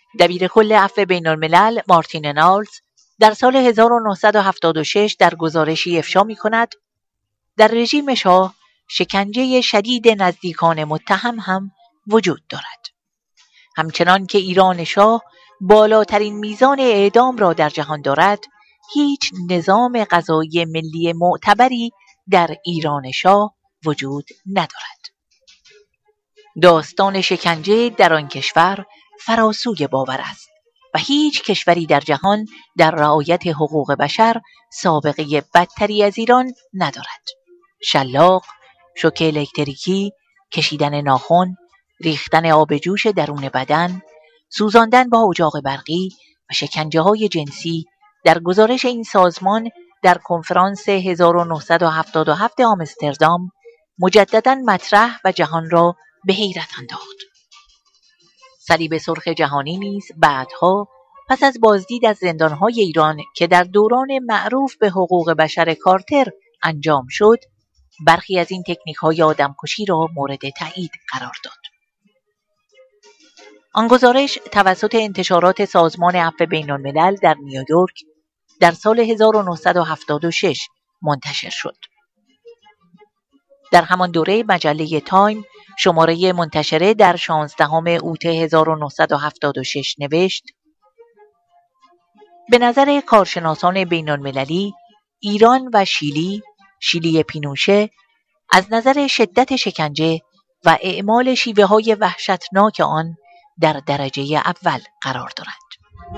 دبیرکل عفو بین‌الملل مارتین نالز در سال 1976 در گزارشی افشا می‌کند در رژیم شاه شکنجه شدید نزدیکان متهم هم وجود دارد. همچنان که ایران شاه بالاترین میزان اعدام را در جهان دارد، هیچ نظام قضایی ملی معتبری در ایران شاه وجود ندارد. داستان شکنجه در آن کشور فراسوی باور است و هیچ کشوری در جهان در رعایت حقوق بشر سابقه بدتری از ایران ندارد. شلاق، شوک الکتریکی، کشیدن ناخن، ریختن آب جوش درون بدن، سوزاندن با اجاق برقی و شکنجه‌های جنسی در گزارش این سازمان در کنفرانس 1977 آمستردام مجدداً مطرح و جهان را به حیرت انداخت. صلیب سرخ جهانی نیز بعدها پس از بازدید از زندان‌های ایران که در دوران معروف به حقوق بشر کارتر انجام شد، برخی از این تکنیک‌های آدمکشی را مورد تایید قرار داد. آن گزارش توسط انتشارات سازمان عفو بین‌الملل در نیویورک در سال 1976 منتشر شد. در همان دوره مجله تایم شماره منتشره در 16 اوت 1976 نوشت: به نظر کارشناسان بین‌المللی، ایران و شیلی پینوشه از نظر شدت شکنجه و اعمال شیوه‌های وحشتناک آن در درجه اول قرار دارند.